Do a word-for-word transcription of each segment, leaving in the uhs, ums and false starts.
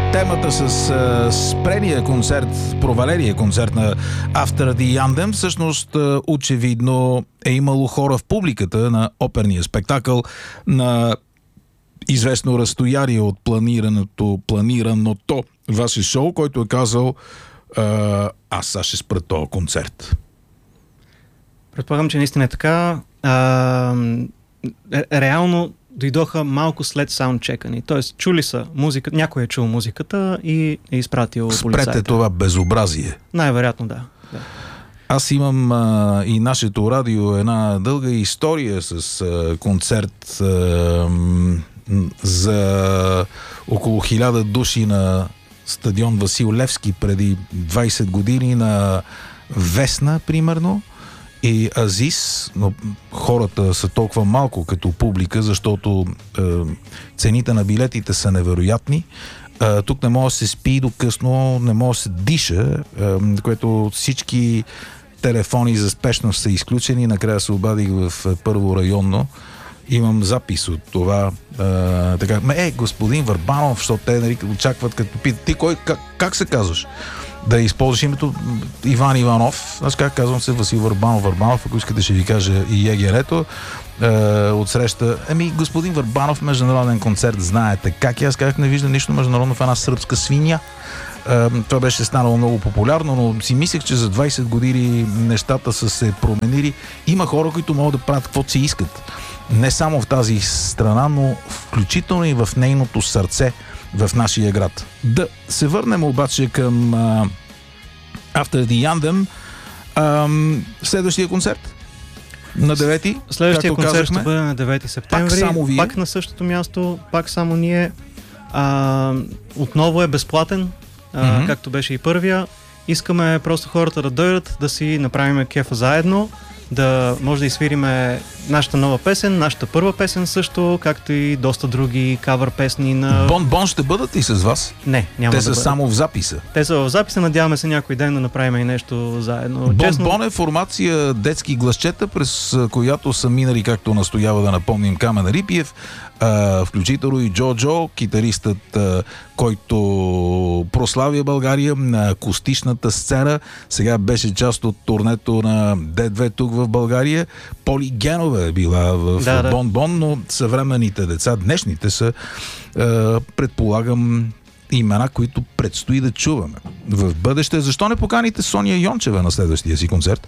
Темата с а, спрения концерт, проваления концерт на After the Anthem, всъщност а, очевидно е имало хора в публиката на оперния спектакъл на известно разстояние от планираното, планираното ваше шоу, който е казал а, аз сега ще спра този концерт. Предполагам, че наистина е така. А, реално дойдоха малко след саундчека ни. Тоест, чули са музика, някой е чул музиката и е изпратил полицаите. Спрете това безобразие. Най-вероятно, да. да. Аз имам а, и нашето радио една дълга история с а, концерт а, за около хиляда души на стадион Васил Левски преди двайсет години на Весна, примерно. И Азис, но хората са толкова малко като публика, защото е, цените на билетите са невероятни. Е, тук не може да се спи до късно, не може да се диша, е, което всички телефони за спешност са изключени. Накрая се обадих в първо районно. Имам запис от това. Е, така, е, господин Върбанов, защото те нали, очакват като питат, ти кой, как, как се казваш? Да използваш името Иван Иванов. Аз как казвам се Васил Върбанов Върбанов, ако искате ще ви кажа и егерето. Е, отсреща. Еми, господин Върбанов, международен концерт, знаете как. И аз казах, не виждам нищо международно в една сръбска свиня. Е, това беше станало много популярно, но си мислех, че за двайсет години нещата са се променили. Има хора, които могат да правят каквото си искат. Не само в тази страна, но включително и в нейното сърце, в нашия град. Да се върнем обаче към uh, After the Anthem. Uh, следващия концерт на девети. Следващия концерт казахме, ще бъде на девети септември. Пак само вие. Пак на същото място, пак само ние. Uh, отново е безплатен, uh, mm-hmm. както беше и първия. Искаме просто хората да дойдат, да си направим кефа заедно, да може да изсвириме нашата нова песен, нашата първа песен също, както и доста други кавър песни на... Бон Бон ще бъдат и с вас? Не, няма Те да са бъдат. само в записа. Те са в записа, надяваме се някой ден да направим и нещо заедно. Бон Честно... Бон е формация детски гласчета, през която са минали, както настоява да напомним, Камен Рипиев, а, включително и Джо Джо, китаристът, а, който прославя България на акустичната сцена. Сега беше част от турнето на Д две тук в България. Поли Генова е била в да, да. Бон Бон, но съвременните деца, днешните са, а, предполагам, имена, които предстои да чуваме в бъдеще. Защо не поканите Соня Йончева на следващия си концерт?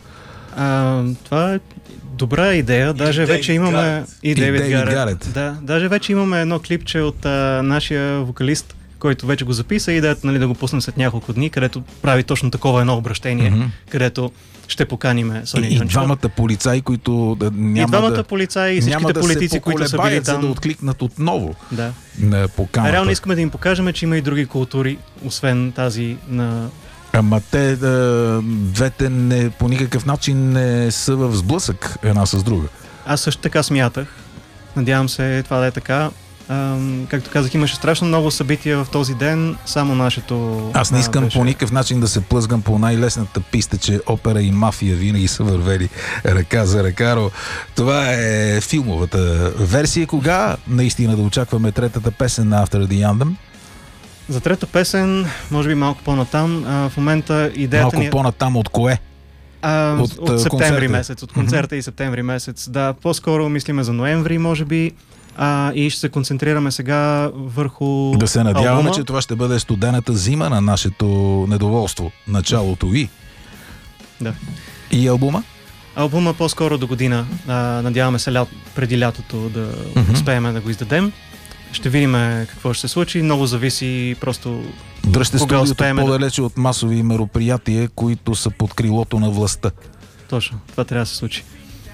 А, това е добра идея. Даже и вече Дейвид имаме Гарет. и И Дейвид Дейвид Гарет. Гарет. Да, даже вече имаме едно клипче от а, нашия вокалист, който вече го записа и идеята, нали, да го пуснем след няколко дни, където прави точно такова едно обращение, Mm-hmm. където ще поканиме Соня И, и Йончева. двамата полицаи, които да, няма И двамата да, полицаи и всичките няма да политици, се които са били поколебаят, за там. да откликнат отново Да. на поканата. Реално искаме да им покажем, че има и други култури, освен тази на... Ама те да, двете не, по никакъв начин не са в сблъсък една с друга. Аз също така смятах. Надявам се това да е така. Ам, както казах, имаше страшно много събития в този ден, само нашето... Аз не искам а, беше... по никакъв начин да се плъзгам по най-лесната писта, че опера и мафия винаги са вървели ръка за ръка, но това е филмовата версия. Кога наистина да очакваме третата песен на After the Anthem? За трета песен, може би малко по-натам. А, в момента идеята Малко ни е... по-натам от кое? А, от, от, от септември концерта. месец, от концерта mm-hmm. и септември месец. Да, по-скоро мислиме за ноември, може би. А, и ще се концентрираме сега върху Да се надяваме, албума. че това ще бъде студената зима на нашето недоволство. Началото и. Да. И албума? Албума по-скоро до година. А, надяваме се лято, преди лятото да Mm-hmm. успеем да го издадем. Ще видим какво ще се случи. Много зависи просто Дръжте кога студиото успеем да... по-далече от масови мероприятия, които са под крилото на властта. Точно, това трябва да се случи.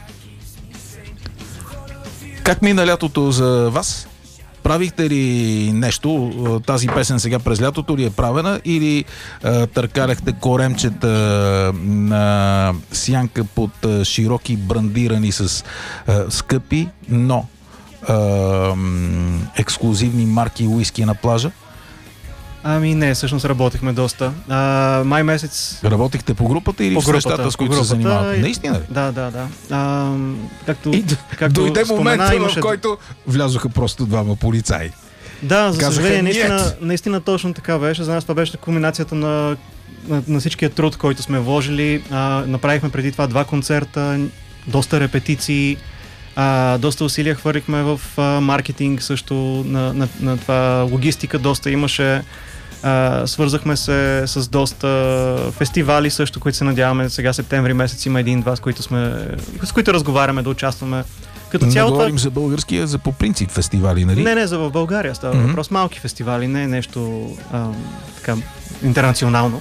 Как мина лятото за вас? Правихте ли нещо? Тази песен сега през лятото ли е правена или а, търкаляхте коремчета на сянка под а, широки брандирани с а, скъпи, но а, м, ексклюзивни марки уиски на плажа? Ами не, всъщност работихме доста. А, май месец... Работихте по групата или по в групата, срещата, с по които се групата, занимавате? и- Наистина ли? Да, да, да. А, както, И както дойде спомена, момента, имаше... в който влязоха просто двама полицаи. Да, за Казаха, съжаление, «Нет!» наистина, наистина точно така беше. За нас това беше кулминацията на, на, на всичкия труд, който сме вложили. А, направихме преди това два концерта, доста репетиции, а, доста усилия хвърлихме в а, маркетинг също, на, на, на това логистика доста имаше. А, свързахме се с доста фестивали също, които се надяваме сега септември месец има един-два, с които, сме, с които разговаряме да участваме. Като Не цяло говорим това... за българския, за по принцип фестивали, нали? Не, не, за в България става Mm-hmm. въпрос. Малки фестивали, не е нещо а, така интернационално.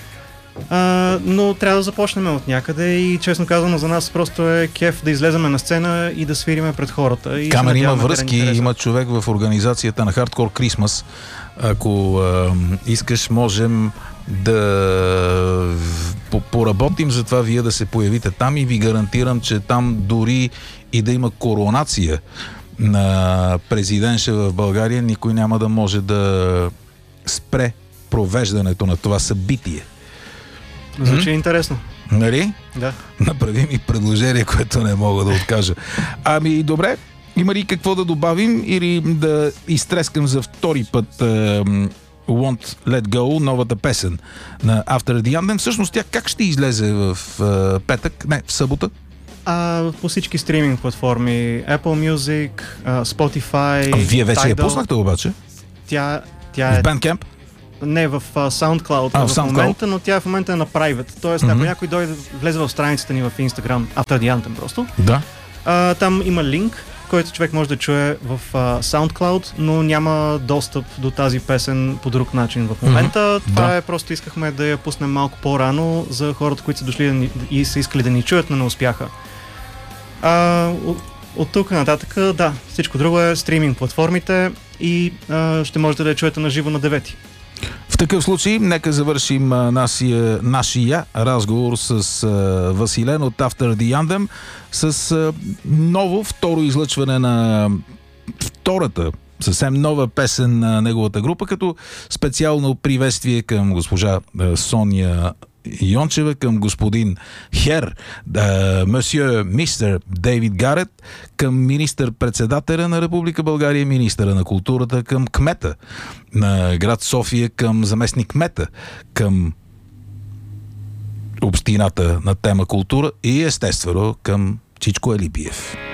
А, но трябва да започнем от някъде и честно казано за нас просто е кеф да излеземе на сцена и да свириме пред хората. И Камен има да връзки, да има човек в организацията на Hardcore Christmas. Ако а, искаш, можем да поработим за това вие да се появите там и ви гарантирам, че там дори и да има коронация на президентша в България, никой няма да може да спре провеждането на това събитие. Звучи интересно. Нали? Да. Направи ми предложение, което не мога да откажа. Ами, добре. Има ли какво да добавим или да изтрескам за втори път uh, Won't Let Go, новата песен на After the Anthem? Всъщност тя как ще излезе в uh, петък? Не, в събота? А, по всички стриминг платформи. Apple Music, uh, Spotify, А, вие вече Tidal. я пуснахте обаче? Тя, тя е... В Bandcamp? Не, в uh, SoundCloud А, в, в SoundCloud? момента, но тя в момента е на private. Тоест, Mm-hmm. ако някой дойде, влезе в страницата ни в Instagram, After the Anthem просто, Да. а, там има линк, който човек може да чуе в uh, SoundCloud, но няма достъп до тази песен по друг начин в момента. Mm-hmm. Това Да. е просто искахме да я пуснем малко по-рано за хората, които са дошли да ни, и са искали да ни чуят, но не успяха. А, от, от тук нататък, да, всичко друго е стриминг платформите и а, ще можете да я чуете на живо на девети. В такъв случай, нека завършим а, нашия, нашия разговор с а, Василен от After the Anthem с а, ново второ излъчване на втората съвсем нова песен на неговата група, като специално приветствие към госпожа а, Соня Йончева, към господин Хер, месье мистер Дейвид Гарет, към министър-председателя на Република България, министъра на културата, към кмета на град София, към заместник кмета, към общината на тема култура и естествено към Чичко Елибиев.